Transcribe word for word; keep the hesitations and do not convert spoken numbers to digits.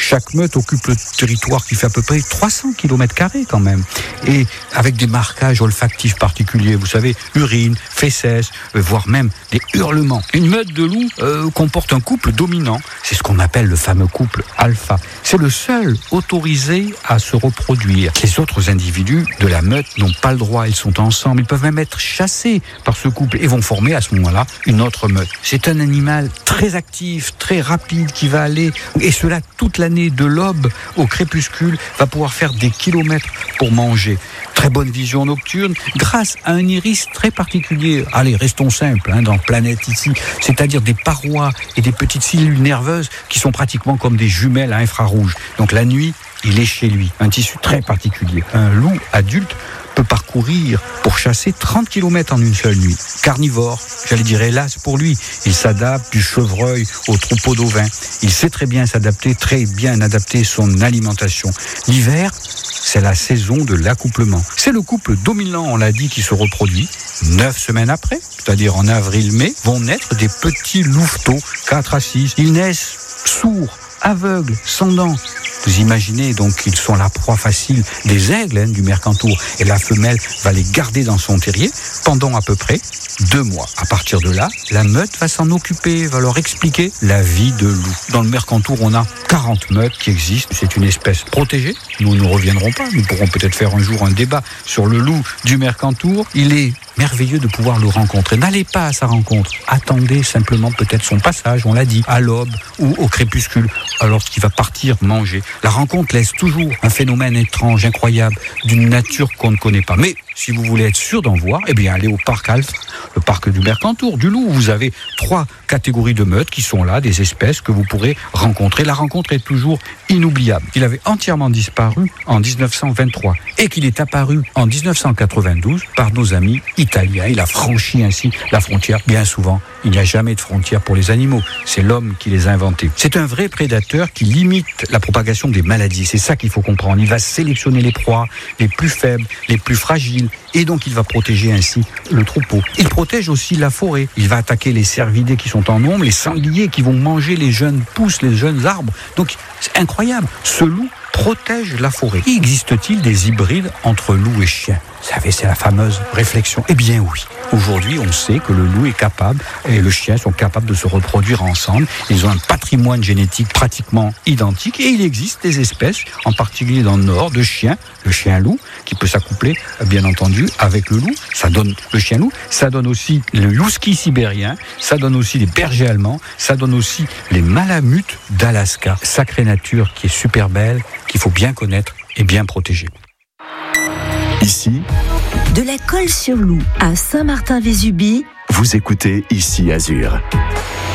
Chaque meute occupe le territoire qui fait à peu près trois cents kilomètres carrés quand même. Et avec des marquages olfactifs particuliers, vous savez, urine, fesses, euh, voire même des hurlements. Une meute de loups euh, comporte un couple dominant. C'est ce qu'on appelle le fameux couple alpha. C'est le seul autorisé à se reproduire. Les autres individus de la meute n'ont pas le droit. Ils sont ensemble. Ils peuvent même être chassés par ce couple et vont former à ce moment-là une autre meute. C'est un animal très actif, très rapide qui va aller, et cela toute l'année, de l'aube au crépuscule, va pouvoir faire des kilomètres pour manger. Très bonne vision nocturne grâce à un iris très particulier. Allez, restons simples hein, dans Planète ici, c'est-à-dire des parois et des petites cellules nerveuses qui sont pratiquement comme des jumelles à infrarouge. Donc la nuit, il est chez lui, un tissu très particulier. Un loup adulte peut parcourir pour chasser trente kilomètres en une seule nuit. Carnivore, j'allais dire hélas pour lui, il s'adapte du chevreuil au troupeau d'ovins. Il sait très bien s'adapter, très bien adapter son alimentation. L'hiver, c'est la saison de l'accouplement. C'est le couple dominant, on l'a dit, qui se reproduit. Neuf semaines après, c'est-à-dire en avril-mai, vont naître des petits louveteaux, quatre à six. Ils naissent sourds, aveugles, sans dents. Vous imaginez donc qu'ils sont la proie facile des aigles hein, du Mercantour. Et la femelle va les garder dans son terrier pendant à peu près deux mois. À partir de là, la meute va s'en occuper, va leur expliquer la vie de loup. Dans le Mercantour, on a quarante meutes qui existent. C'est une espèce protégée. Nous ne reviendrons pas. Nous pourrons peut-être faire un jour un débat sur le loup du Mercantour. Il est merveilleux de pouvoir le rencontrer. N'allez pas à sa rencontre. Attendez simplement peut-être son passage, on l'a dit, à l'aube ou au crépuscule, alors qu'il va partir manger. La rencontre laisse toujours un phénomène étrange, incroyable, d'une nature qu'on ne connaît pas. Mais si vous voulez être sûr d'en voir, eh bien allez au parc Alpha, le parc du Mercantour, du Loup. Vous avez trois catégories de meutes qui sont là, des espèces que vous pourrez rencontrer. La rencontre est toujours inoubliable. Il avait entièrement disparu en dix-neuf cent vingt-trois et qu'il est apparu en dix-neuf cent quatre-vingt-douze par nos amis italiens. Il a franchi ainsi la frontière. Bien souvent, il n'y a jamais de frontière pour les animaux. C'est l'homme qui les a inventés. C'est un vrai prédateur qui limite la propagation des maladies. C'est ça qu'il faut comprendre. Il va sélectionner les proies les plus faibles, les plus fragiles, et donc il va protéger ainsi le troupeau. Il protège aussi la forêt. Il va attaquer les cervidés qui sont en nombre, les sangliers qui vont manger les jeunes pousses, les jeunes arbres. Donc c'est incroyable. Ce loup protège la forêt. Existe-t-il des hybrides entre loup et chien ? Vous savez, c'est la fameuse réflexion. Eh bien oui. Aujourd'hui, on sait que le loup est capable et le chien sont capables de se reproduire ensemble. Ils ont un patrimoine génétique pratiquement identique et il existe des espèces, en particulier dans le nord, de chiens, le chien-loup, qui peut s'accoupler, bien entendu, avec le loup. Ça donne le chien-loup. Ça donne aussi le husky sibérien. Ça donne aussi les bergers allemands. Ça donne aussi les malamutes d'Alaska. Sacrée nature qui est super belle, qu'il faut bien connaître et bien protéger. Ici, de la Colle-sur-Loup à Saint-Martin-Vésubie, vous écoutez Ici Azur.